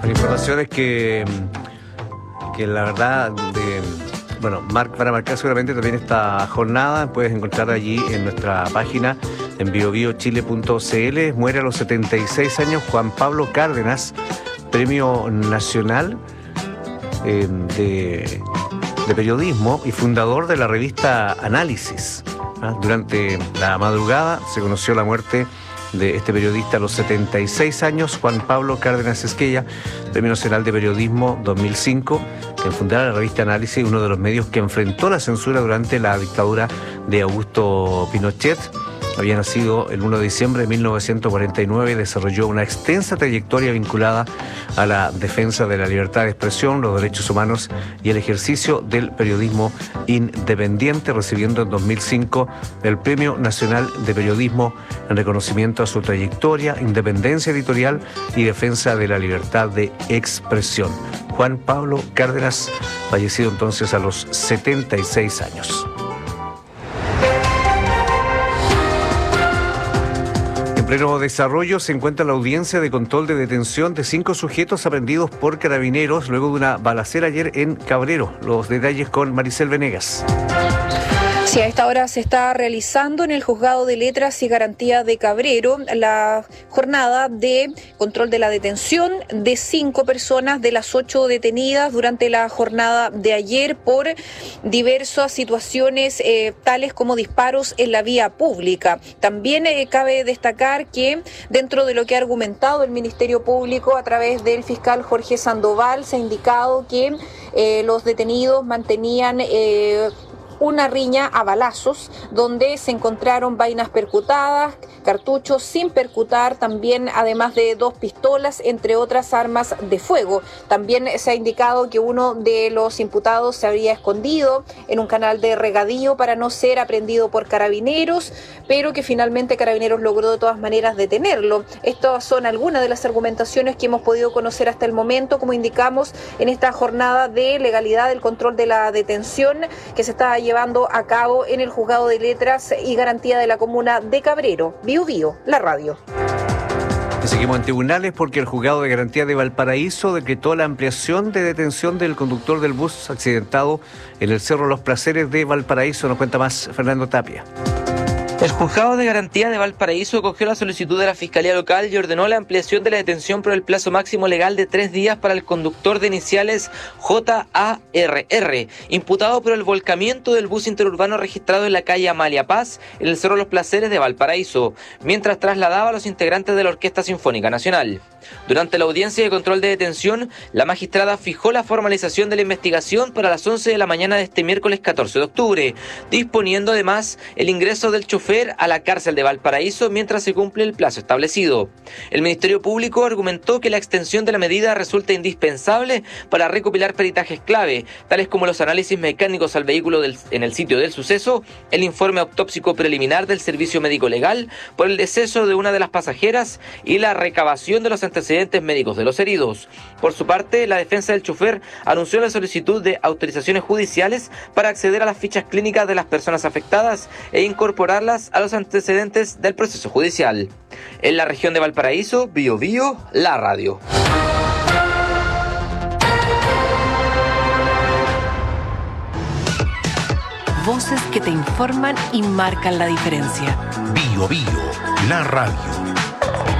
La información es que la verdad, para marcar seguramente también esta jornada, puedes encontrar allí en nuestra página en biobiochile.cl. Muere a los 76 años Juan Pablo Cárdenas, Premio Nacional de Periodismo y fundador de la revista Análisis. Durante la madrugada se conoció la muerte de este periodista a los 76 años, Juan Pablo Cárdenas Esquella, Premio Nacional de Periodismo 2005, quien fundara la revista Análisis, uno de los medios que enfrentó la censura durante la dictadura de Augusto Pinochet. Había nacido el 1 de diciembre de 1949 y desarrolló una extensa trayectoria vinculada a la defensa de la libertad de expresión, los derechos humanos y el ejercicio del periodismo independiente, recibiendo en 2005 el Premio Nacional de Periodismo en reconocimiento a su trayectoria, independencia editorial y defensa de la libertad de expresión. Juan Pablo Cárdenas, fallecido entonces a los 76 años. En pleno desarrollo se encuentra la audiencia de control de detención de 5 sujetos aprehendidos por carabineros luego de una balacera ayer en Cabrero. Los detalles con Maricel Venegas. Sí, a esta hora se está realizando en el Juzgado de Letras y Garantía de Cabrero la jornada de control de la detención de 5 personas de las 8 detenidas durante la jornada de ayer por diversas situaciones tales como disparos en la vía pública. También cabe destacar que dentro de lo que ha argumentado el Ministerio Público a través del fiscal Jorge Sandoval se ha indicado que los detenidos mantenían una riña a balazos, donde se encontraron vainas percutadas, cartuchos sin percutar, también además de 2 pistolas, entre otras armas de fuego. También se ha indicado que uno de los imputados se habría escondido en un canal de regadío para no ser aprehendido por carabineros, pero que finalmente Carabineros logró de todas maneras detenerlo. Estas son algunas de las argumentaciones que hemos podido conocer hasta el momento, como indicamos, en esta jornada de legalidad del control de la detención que se está llevando a cabo en el Juzgado de Letras y Garantía de la Comuna de Cabrero. Bio Bio, la radio. Y seguimos en tribunales porque el Juzgado de Garantía de Valparaíso decretó la ampliación de detención del conductor del bus accidentado en el Cerro Los Placeres de Valparaíso. Nos cuenta más Fernando Tapia. El Juzgado de Garantía de Valparaíso acogió la solicitud de la Fiscalía Local y ordenó la ampliación de la detención por el plazo máximo legal de 3 días para el conductor de iniciales JARR, imputado por el volcamiento del bus interurbano registrado en la calle Amalia Paz, en el Cerro Los Placeres de Valparaíso, mientras trasladaba a los integrantes de la Orquesta Sinfónica Nacional. Durante la audiencia de control de detención, la magistrada fijó la formalización de la investigación para las 11 de la mañana de este miércoles 14 de octubre, disponiendo además el ingreso del chofer a la cárcel de Valparaíso mientras se cumple el plazo establecido. El Ministerio Público argumentó que la extensión de la medida resulta indispensable para recopilar peritajes clave, tales como los análisis mecánicos al vehículo en el sitio del suceso, el informe autópsico preliminar del Servicio Médico Legal por el deceso de una de las pasajeras y la recabación de los antecedentes médicos de los heridos. Por su parte, la defensa del chofer anunció la solicitud de autorizaciones judiciales para acceder a las fichas clínicas de las personas afectadas e incorporarlas a los antecedentes del proceso judicial. En la región de Valparaíso, Bio Bio, la radio. Voces que te informan y marcan la diferencia. Bio Bio, la radio.